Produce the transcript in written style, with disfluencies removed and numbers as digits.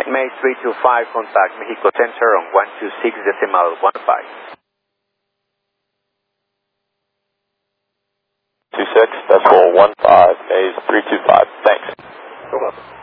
Maze 325, contact Mexico Center on 126.15. 26.15, Maze 325. Thanks. You're welcome.